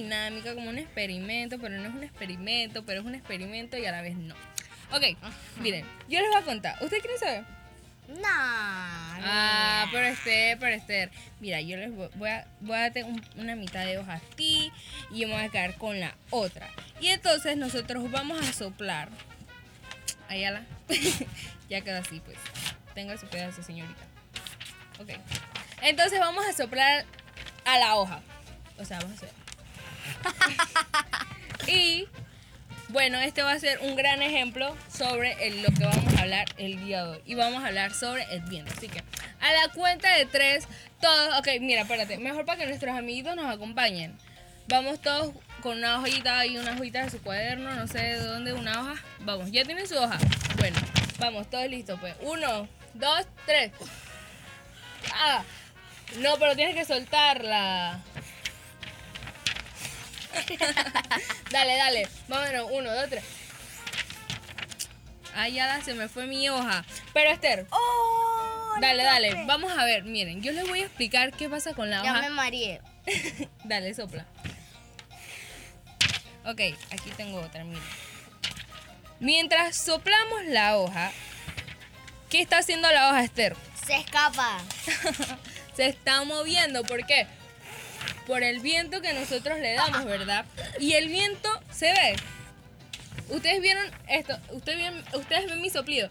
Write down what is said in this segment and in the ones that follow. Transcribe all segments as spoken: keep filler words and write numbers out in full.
dinámica, como un experimento, pero no es un experimento, pero es un experimento y a la vez no. Ok, miren, yo les voy a contar. ¿Ustedes quieren saber? No. Ah, mira. pero Esther, pero Esther. Mira, yo les voy, voy a, voy a darte un- una mitad de hoja a ti y yo me voy a quedar con la otra. Y entonces nosotros vamos a soplar. Ayala. Ya quedó así, pues. Tenga su pedazo, señorita. Ok. Entonces vamos a soplar a la hoja. O sea, vamos a hacer. Y bueno, este va a ser un gran ejemplo sobre el- lo que vamos a hablar el día de hoy. Y vamos a hablar sobre el viento. Así que a la cuenta de tres, todos. Ok, mira, espérate. Mejor para que nuestros amiguitos nos acompañen. Vamos todos con una hojita y una hojita de su cuaderno. No sé de dónde, una hoja. Vamos, ya tienen su hoja. Bueno, vamos, todos listos, pues. Uno, dos, tres. Ah, no, pero tienes que soltarla. Dale, dale. Vámonos, uno, dos, tres. Ay, ya la- se me fue mi hoja. Pero Esther, Oh, dale, no dale. toqué. Vamos a ver, miren, yo les voy a explicar qué pasa con la Ya me hoja. mareé. Dale, sopla. Ok, aquí tengo otra, miren. Mientras soplamos la hoja, ¿qué está haciendo la hoja, Esther? Se escapa. Se está moviendo, ¿por qué? Por el viento que nosotros le damos, ¿verdad? Y el viento se ve. Ustedes vieron esto, ustedes ven, ustedes ven mi soplido.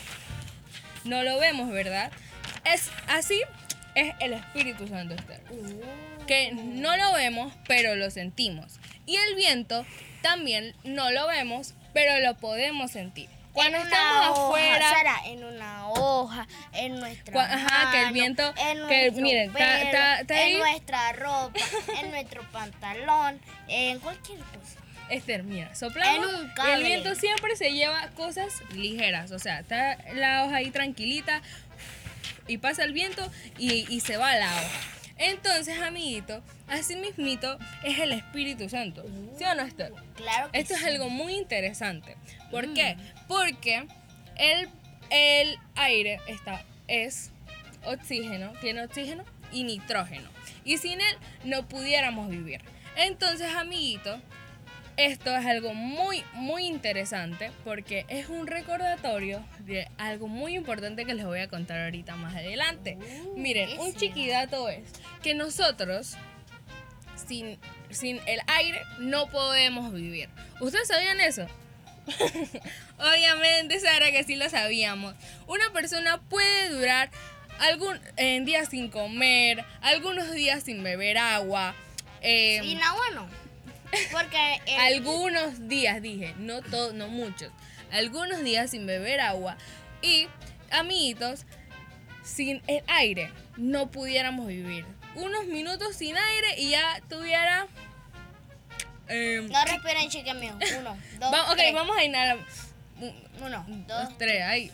No lo vemos, ¿verdad? Es así es el Espíritu Santo, Esther. Que no lo vemos, pero lo sentimos. Y el viento también no lo vemos, pero lo podemos sentir. Cuando En una estamos hoja, afuera, Sara, en una hoja, en nuestra Cua- ajá, que el mano, viento- en que, nuestro miren, ta- pelo, ta- ta ahí. en nuestra ropa, en nuestro pantalón, en cualquier cosa. Esther, mira, soplamos. En un Y cable. el viento siempre se lleva cosas ligeras. O sea, está la hoja ahí tranquilita y pasa el viento y, y se va la hoja. Entonces, amiguito, así mismito es el Espíritu Santo. ¿Sí o no, Esther? Claro que Esto es sí. algo muy interesante. ¿Por Mm. qué? Porque el, el aire está, es oxígeno, tiene oxígeno y nitrógeno. Y sin él no pudiéramos vivir. Entonces, amiguito, esto es algo muy, muy interesante porque es un recordatorio de algo muy importante que les voy a contar ahorita más adelante. Uh, Miren, ¿qué un será? chiquidato es que nosotros sin, sin el aire no podemos vivir. ¿Ustedes sabían eso? Obviamente, Sara, que sí lo sabíamos. Una persona puede durar algún en días sin comer, algunos días sin beber agua. eh, Sin agua no. Porque el- algunos días, dije, no todos, no muchos. Algunos días sin beber agua. Y, amiguitos, sin el aire no pudiéramos vivir. Unos minutos sin aire y ya tuviera. eh, no respiren, chique mío. Uno, dos, va- ok, tres. vamos a inhalar. Uno, Dos, dos, tres, ay.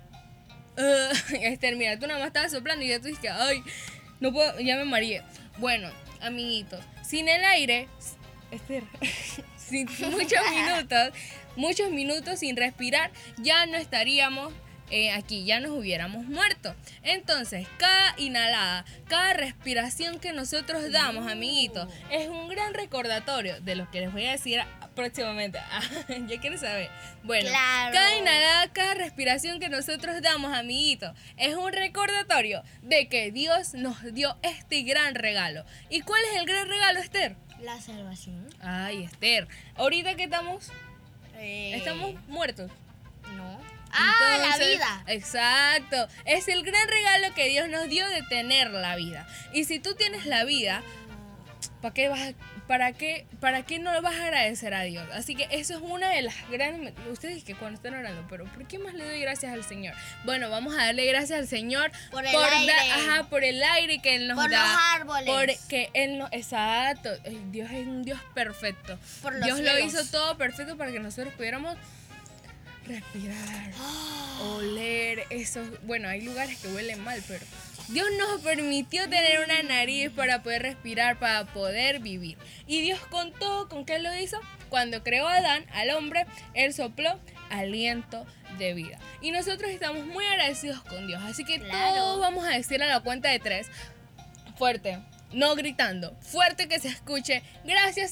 Uh, Esther, mira, tú nada más estabas soplando y ya tú dijiste, ay, no puedo, ya me mareé. Bueno, amiguitos, sin el aire, Esther, sin muchos minutos, muchos minutos sin respirar, ya no estaríamos eh, aquí, ya nos hubiéramos muerto. Entonces, cada inhalada, cada respiración que nosotros damos, amiguitos, es un gran recordatorio de lo que les voy a decir próximamente. ¿Ya quieren saber? Bueno, Claro. cada inhalada, cada respiración que nosotros damos, amiguitos, es un recordatorio de que Dios nos dio este gran regalo. ¿Y cuál es el gran regalo, Esther? la salvación. Ay, Esther, ahorita que estamos, Eh, estamos muertos. No. Ah, la Entonces, vida. Exacto. Es el gran regalo que Dios nos dio de tener la vida. Y si tú tienes la vida, ¿para qué vas a, para qué, para qué no lo vas a agradecer a Dios? Así que eso es una de las grandes. Ustedes que cuando están orando, pero ¿por qué más le doy gracias al Señor? Bueno, vamos a darle gracias al Señor Por el aire. ajá, por el aire que Él nos Por da. los árboles. Porque Él nos, exacto. Dios es un Dios perfecto. Por los Dios lo cielos. hizo todo perfecto para que nosotros pudiéramos respirar, oler esos, bueno, hay lugares que huelen mal, pero Dios nos permitió tener una nariz para poder respirar, para poder vivir. Y Dios contó con qué lo hizo. Cuando creó a Adán, al hombre, Él sopló aliento de vida. Y nosotros estamos muy agradecidos con Dios. Así que Claro. todos vamos a decir a la cuenta de tres, fuerte, no gritando, fuerte que se escuche. Gracias,